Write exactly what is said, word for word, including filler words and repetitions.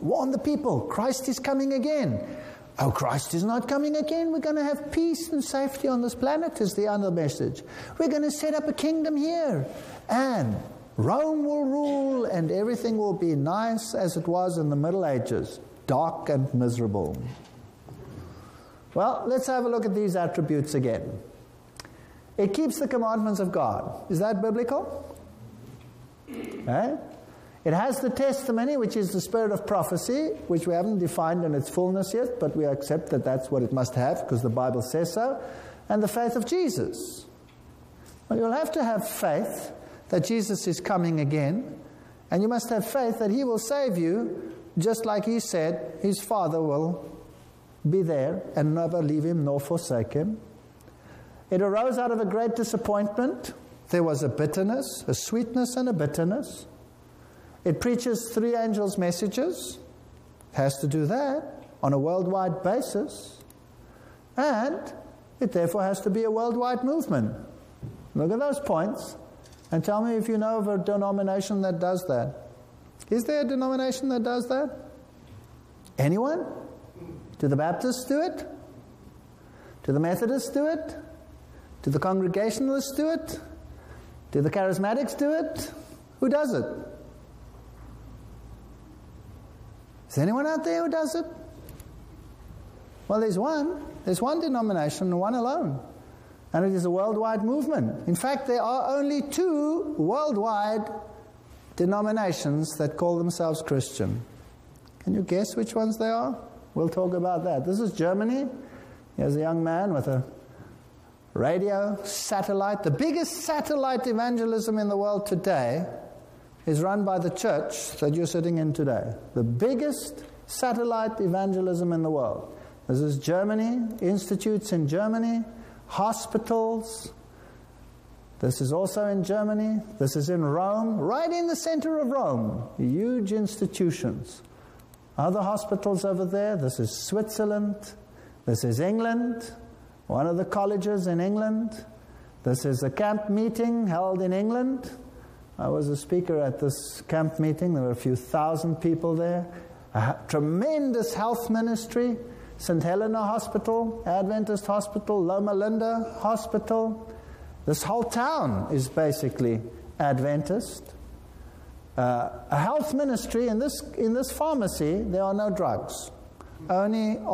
warn the people, Christ is coming again. Oh, Christ is not coming again. We're going to have peace and safety on this planet is the other message. We're going to set up a kingdom here. And Rome will rule and everything will be nice as it was in the Middle Ages. Dark and miserable. Well, let's have a look at these attributes again. It keeps the commandments of God. Is that biblical? Eh? It has the testimony, which is the spirit of prophecy, which we haven't defined in its fullness yet, but we accept that that's what it must have because the Bible says so. And the faith of Jesus. Well, you'll have to have faith that Jesus is coming again, and you must have faith that He will save you, just like He said His Father will be there and never leave Him nor forsake Him. It arose out of a great disappointment. There was a bitterness, a sweetness and a bitterness. It preaches three angels' messages. It has to do that on a worldwide basis. And it therefore has to be a worldwide movement. Look at those points and tell me if you know of a denomination that does that. Is there a denomination that does that? Anyone? Do the Baptists do it? Do the Methodists do it? Do the Congregationalists do it? Do the Charismatics do it? Who does it? Is there anyone out there who does it? Well, there's one. There's one denomination, one alone. And it is a worldwide movement. In fact, there are only two worldwide denominations that call themselves Christian. Can you guess which ones they are? We'll talk about that. This is Germany. Here's a young man with a radio satellite. The biggest satellite evangelism in the world today is run by the church that you're sitting in today. The biggest satellite evangelism in the world. This is Germany, institutes in Germany, hospitals. This is also in Germany. This is in Rome, right in the center of Rome. Huge institutions. Other hospitals over there. This is Switzerland. This is England, one of the colleges in England. This is a camp meeting held in England. I was a speaker at this camp meeting. There were a few thousand people there. A tremendous health ministry. Saint Helena Hospital, Adventist Hospital, Loma Linda Hospital. This whole town is basically Adventist. Uh, a health ministry. In this, in this pharmacy, there are no drugs. Only